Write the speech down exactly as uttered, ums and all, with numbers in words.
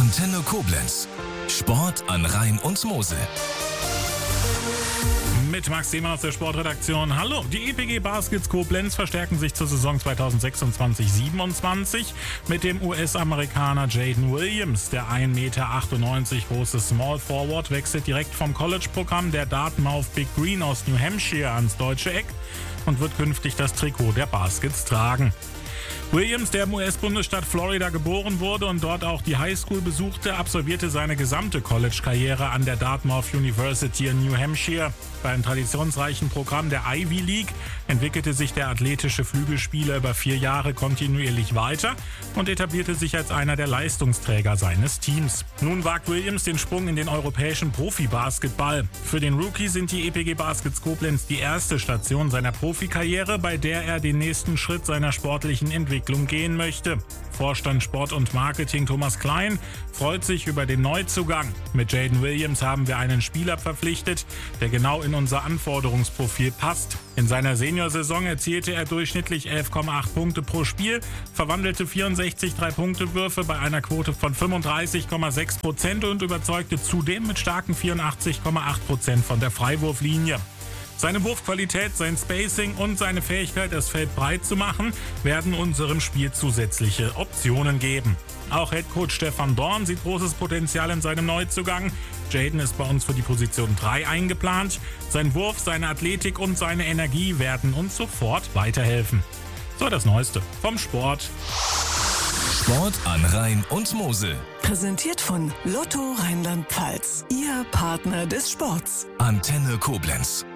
Antenne Koblenz. Sport an Rhein und Mosel. Mit Max Seemann aus der Sportredaktion. Hallo, die E P G Baskets Koblenz verstärken sich zur Saison zweitausendsechsundzwanzig siebenundzwanzig mit dem U S-Amerikaner Jaden Williams. Der ein Meter achtundneunzig große Small Forward wechselt direkt vom College-Programm der Dartmouth Big Green aus New Hampshire ans deutsche Eck und wird künftig das Trikot der Baskets tragen. Williams, der im U S-Bundesstaat Florida geboren wurde und dort auch die Highschool besuchte, absolvierte seine gesamte College-Karriere an der Dartmouth University in New Hampshire. Beim traditionsreichen Programm der Ivy League entwickelte sich der athletische Flügelspieler über vier Jahre kontinuierlich weiter und etablierte sich als einer der Leistungsträger seines Teams. Nun wagt Williams den Sprung in den europäischen Profi-Basketball. Für den Rookie sind die E P G Baskets Koblenz die erste Station seiner Profikarriere, bei der er den nächsten Schritt seiner sportlichen Entwicklung gehen möchte. Vorstand Sport und Marketing Thomas Klein freut sich über den Neuzugang. Mit Jaden Williams haben wir einen Spieler verpflichtet, der genau in unser Anforderungsprofil passt. In seiner Seniorsaison erzielte er durchschnittlich elf Komma acht Punkte pro Spiel, verwandelte vierundsechzig Drei-Punkte-Würfe bei einer Quote von fünfunddreißig Komma sechs Prozent und überzeugte zudem mit starken vierundachtzig Komma acht Prozent von der Freiwurflinie. Seine Wurfqualität, sein Spacing und seine Fähigkeit, das Feld breit zu machen, werden unserem Spiel zusätzliche Optionen geben. Auch Headcoach Stefan Dorn sieht großes Potenzial in seinem Neuzugang. Jaden ist bei uns für die Position drei eingeplant. Sein Wurf, seine Athletik und seine Energie werden uns sofort weiterhelfen. So, das Neueste vom Sport. Sport an Rhein und Mosel. Präsentiert von Lotto Rheinland-Pfalz. Ihr Partner des Sports. Antenne Koblenz.